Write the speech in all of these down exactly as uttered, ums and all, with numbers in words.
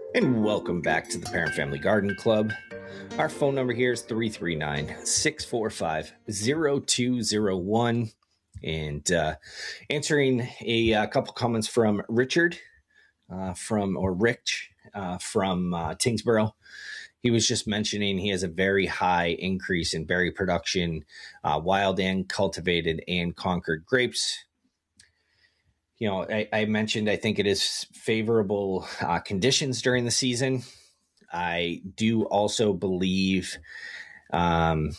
And welcome back to the Parent Family Garden Club. Our phone number here is three three nine, six four five, zero two zero one. And uh, answering a, a couple comments from Richard uh, from, or Rich uh, from uh, Tingsboro. He was just mentioning he has a very high increase in berry production, uh, wild and cultivated and Concord grapes. You know, I, I mentioned I think it is favorable uh, conditions during the season. I do also believe, um,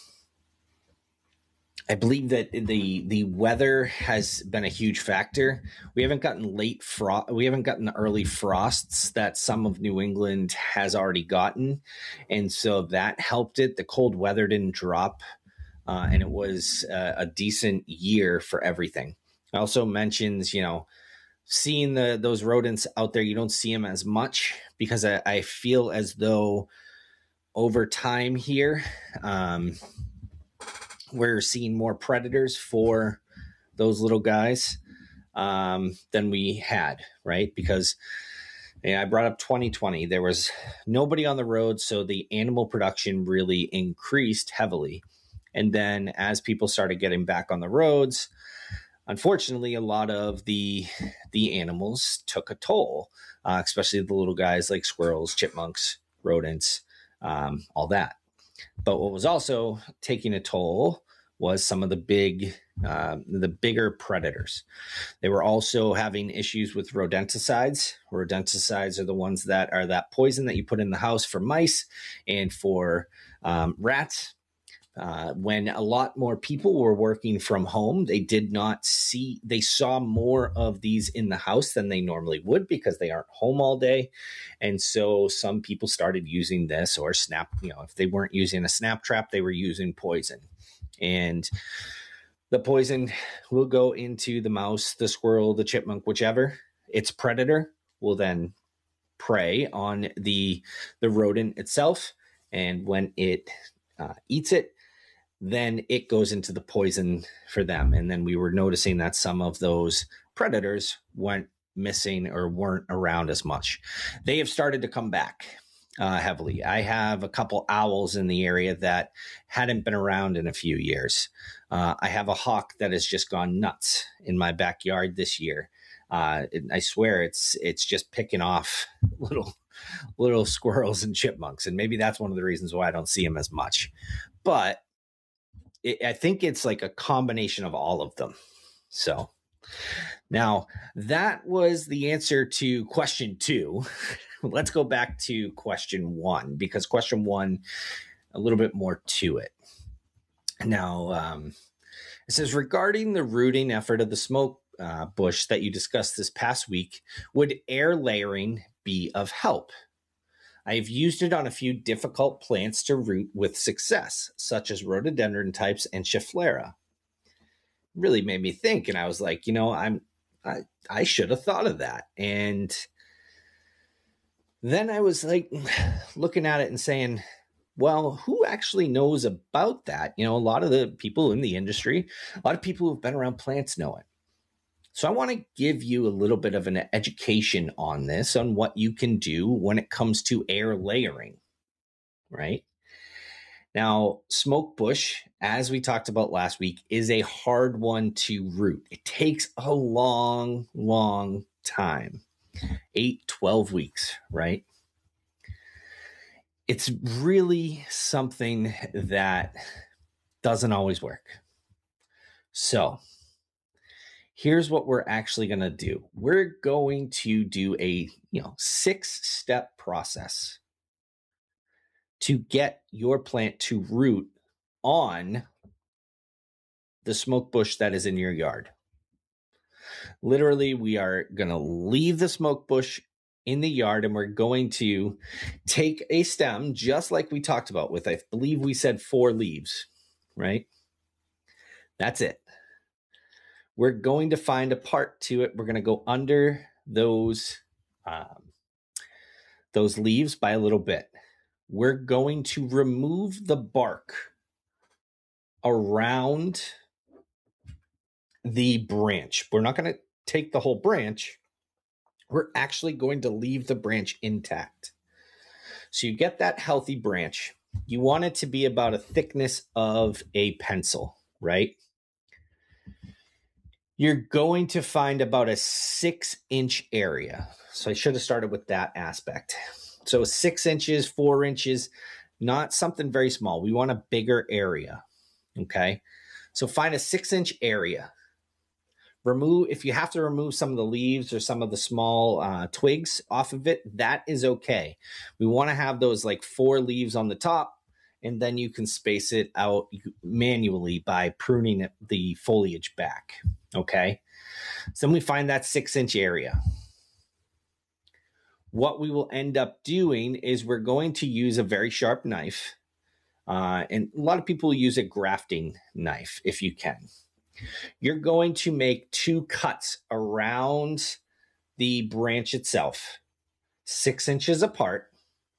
I believe that the the weather has been a huge factor. We haven't gotten late frost, we haven't gotten the early frosts that some of New England has already gotten, and so that helped it. The cold weather didn't drop, uh, and it was a, a decent year for everything. I also mentions, you know, seeing the those rodents out there, you don't see them as much because I, I feel as though over time here, um, we're seeing more predators for those little guys um, than we had, right? Because you know, I brought up twenty twenty. There was nobody on the road, so the animal production really increased heavily. And then as people started getting back on the roads, unfortunately, a lot of the the animals took a toll, uh, especially the little guys like squirrels, chipmunks, rodents, um, all that. But what was also taking a toll was some of the big, uh, the bigger predators. They were also having issues with rodenticides. Rodenticides are the ones that are that poison that you put in the house for mice and for um, rats. Uh, when a lot more people were working from home, they did not see, they saw more of these in the house than they normally would because they aren't home all day. And so some people started using this or snap, you know, if they weren't using a snap trap, they were using poison. And the poison will go into the mouse, the squirrel, the chipmunk, whichever. Its predator will then prey on the, the rodent itself. And when it uh, eats it, then it goes into the poison for them. And then we were noticing that some of those predators went missing or weren't around as much. They have started to come back uh, heavily. I have a couple owls in the area that hadn't been around in a few years. Uh, I have a hawk that has just gone nuts in my backyard this year. Uh, I swear it's it's just picking off little little squirrels and chipmunks. And maybe that's one of the reasons why I don't see them as much. But It, I think it's like a combination of all of them. So now that was the answer to question two. Let's go back to question one, because question one, a little bit more to it. Now, um, it says, regarding the rooting effort of the smoke uh, bush that you discussed this past week, would air layering be of help? I've used it on a few difficult plants to root with success, such as rhododendron types and Schefflera. Really made me think, and I was like, you know, I'm I I should have thought of that. And then I was like looking at it and saying, well, who actually knows about that? You know, a lot of the people in the industry, a lot of people who've been around plants know it. So I want to give you a little bit of an education on this, on what you can do when it comes to air layering, right? Now, smoke bush, as we talked about last week, is a hard one to root. It takes a long, long time, eight, twelve weeks, right? It's really something that doesn't always work. So here's what we're actually going to do. We're going to do a, you know, six-step process to get your plant to root on the smoke bush that is in your yard. Literally, we are going to leave the smoke bush in the yard, and we're going to take a stem, just like we talked about with, I believe we said four leaves, right? That's it. We're going to find a part to it. We're going to go under those, um, those leaves by a little bit. We're going to remove the bark around the branch. We're not going to take the whole branch. We're actually going to leave the branch intact. So you get that healthy branch. You want it to be about a thickness of a pencil, right? You're going to find about a six inch area. So I should have started with that aspect. So six inches, four inches, not something very small. We want a bigger area. Okay. So find a six inch area. Remove, if you have to remove some of the leaves or some of the small uh, twigs off of it, that is okay. We want to have those like four leaves on the top, and then you can space it out manually by pruning it, the foliage back. Okay. So then we find that six inch area. What we will end up doing is we're going to use a very sharp knife. Uh, and a lot of people use a grafting knife if you can. You're going to make two cuts around the branch itself, six inches apart.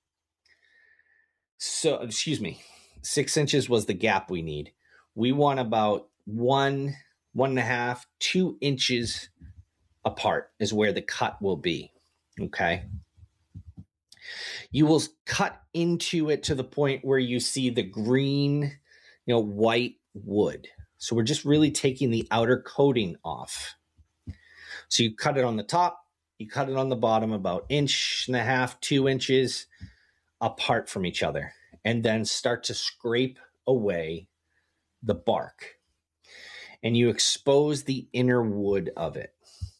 So, excuse me, six inches was the gap we need. We want about one, one and a half, two inches apart is where the cut will be. Okay. You will cut into it to the point where you see the green, you know, white wood. So we're just really taking the outer coating off. So you cut it on the top, you cut it on the bottom about inch and a half, two inches apart from each other, and then start to scrape away the bark. And you expose the inner wood of it.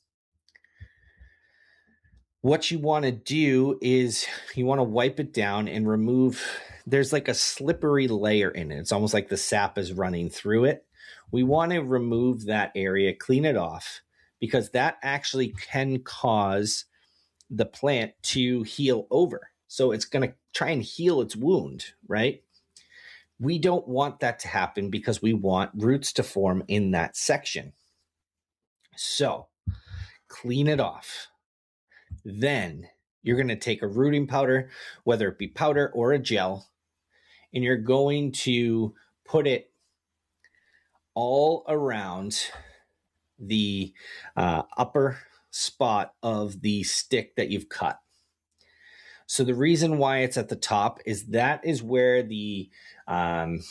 What you want to do is you want to wipe it down and remove, there's like a slippery layer in it. It's almost like the sap is running through it. We want to remove that area, clean it off, because that actually can cause the plant to heal over. So it's going to try and heal its wound, right? We don't want that to happen because we want roots to form in that section. So clean it off. Then you're going to take a rooting powder, whether it be powder or a gel, and you're going to put it all around the uh, upper spot of the stick that you've cut. So the reason why it's at the top is that is where the um,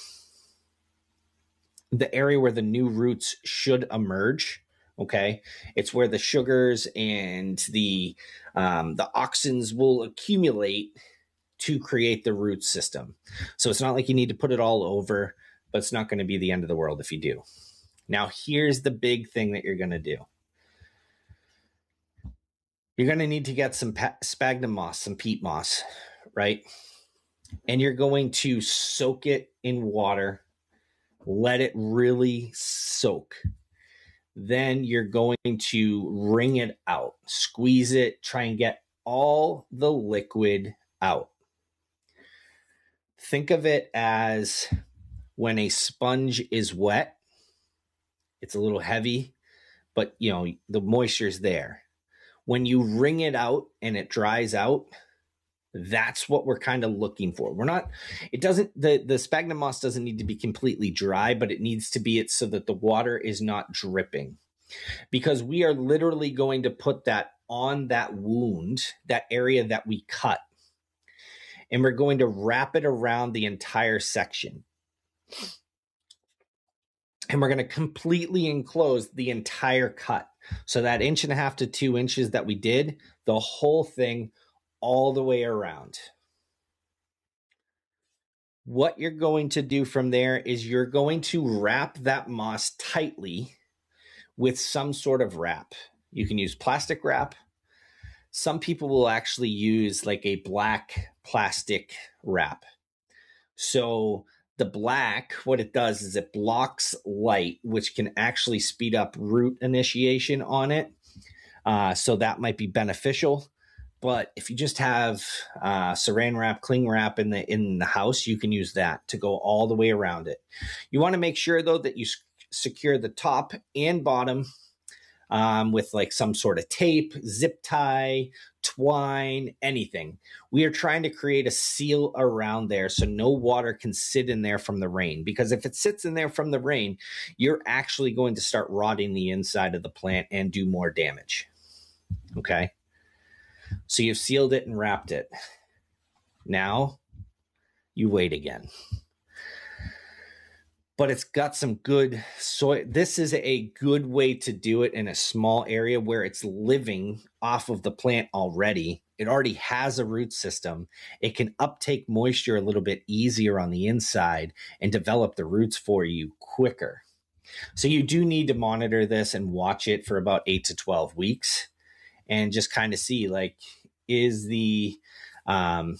the area where the new roots should emerge. Okay, it's where the sugars and the um, the auxins will accumulate to create the root system. So it's not like you need to put it all over, but it's not going to be the end of the world if you do. Now, here's the big thing that you're going to do. You're going to need to get some sphagnum moss, some peat moss, right? And you're going to soak it in water, let it really soak. Then you're going to wring it out, squeeze it, try and get all the liquid out. Think of it as when a sponge is wet, it's a little heavy, but you know, the moisture's there. When you wring it out and it dries out, that's what we're kind of looking for. We're not, it doesn't, the, the sphagnum moss doesn't need to be completely dry, but it needs to be it so that the water is not dripping. Because we are literally going to put that on that wound, that area that we cut. And we're going to wrap it around the entire section. And we're going to completely enclose the entire cut. So that inch and a half to two inches that we did, the whole thing all the way around. What you're going to do from there is you're going to wrap that moss tightly with some sort of wrap. You can use plastic wrap. Some people will actually use like a black plastic wrap. So the black, what it does is it blocks light, which can actually speed up root initiation on it. Uh, so that might be beneficial. But if you just have uh, saran wrap, cling wrap in the in the house, you can use that to go all the way around it. You want to make sure, though, that you s- secure the top and bottom um, with like some sort of tape, zip tie, twine, anything. We are trying to create a seal around there so no water can sit in there from the rain. Because if it sits in there from the rain, you're actually going to start rotting the inside of the plant and do more damage. Okay? So you've sealed it and wrapped it. Now you wait again. But it's got some good soil. This is a good way to do it in a small area where it's living off of the plant already. It already has a root system. It can uptake moisture a little bit easier on the inside and develop the roots for you quicker. So you do need to monitor this and watch it for about eight to twelve weeks and just kind of see, like, is the, um,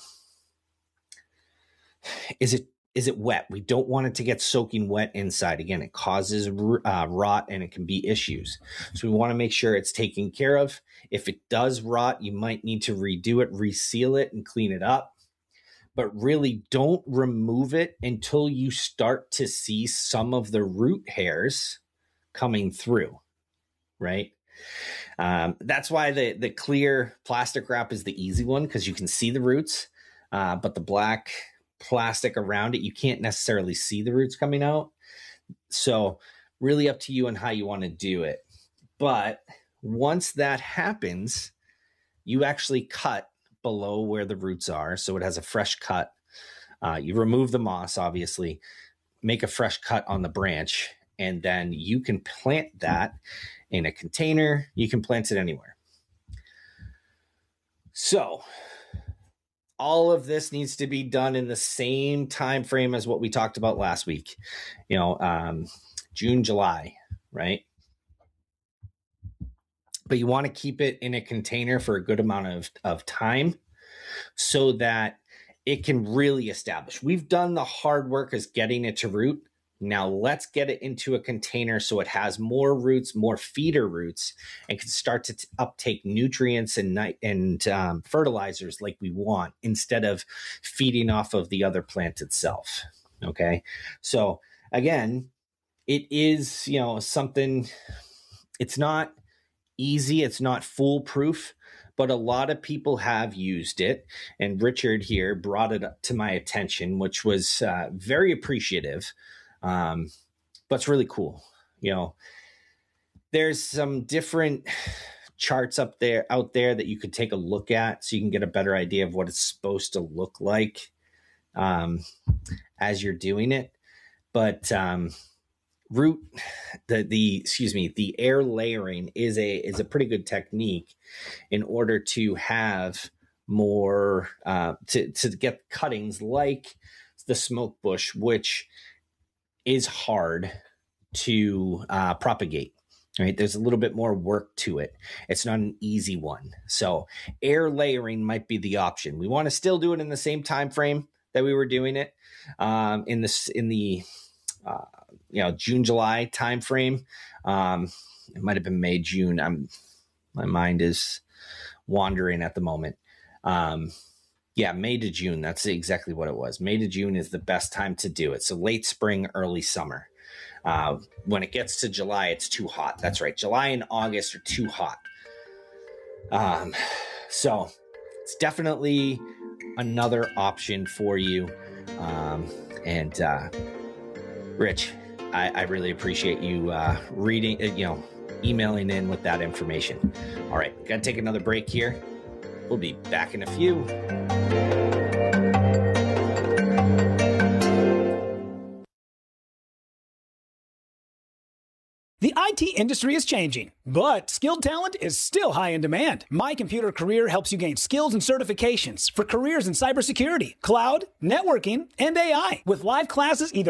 is it, Is it wet? We don't want it to get soaking wet inside. Again, it causes uh, rot and it can be issues. So we want to make sure it's taken care of. If it does rot, you might need to redo it, reseal it, and clean it up. But really don't remove it until you start to see some of the root hairs coming through, right? Um, that's why the, the clear plastic wrap is the easy one, because you can see the roots, uh, but the black plastic around it, you can't necessarily see the roots coming out. So really up to you on how you want to do it. But once that happens, you actually cut below where the roots are. So it has a fresh cut. Uh, you remove the moss, obviously, make a fresh cut on the branch, and then you can plant that in a container. You can plant it anywhere. So all of this needs to be done in the same time frame as what we talked about last week, you know, um, June, July, right? But you want to keep it in a container for a good amount of, of time so that it can really establish. We've done the hard work as getting it to root. Now let's get it into a container so it has more roots, more feeder roots, and can start to t- uptake nutrients and night and um, fertilizers like we want, instead of feeding off of the other plant itself. Okay. So again, it is, you know, something, it's not easy. It's not foolproof, but a lot of people have used it. And Richard here brought it up to my attention, which was uh, very appreciative. Um, but it's really cool. You know, there's some different charts up there, out there that you could take a look at so you can get a better idea of what it's supposed to look like, um, as you're doing it. But, um, root, the, the, excuse me, the air layering is a, is a pretty good technique in order to have more, uh, to, to get cuttings like the smoke bush, which is hard to uh, propagate, right? There's a little bit more work to it. It's not an easy one. So air layering might be the option. We want to still do it in the same time frame that we were doing it, um, in this in the uh, you know June July time frame. Um, it might have been May June. I'm my mind is wandering at the moment. Um, Yeah, May to June. That's exactly what it was. May to June is the best time to do it. So late spring, early summer. Uh, when it gets to July, it's too hot. That's right. July and August are too hot. Um, so it's definitely another option for you. Um, and uh, Rich, I, I really appreciate you uh, reading, uh, you know, emailing in with that information. All right, got to take another break here. We'll be back in a few. The I T industry is changing, but skilled talent is still high in demand. My Computer Career helps you gain skills and certifications for careers in cybersecurity, cloud, networking, and A I with live classes either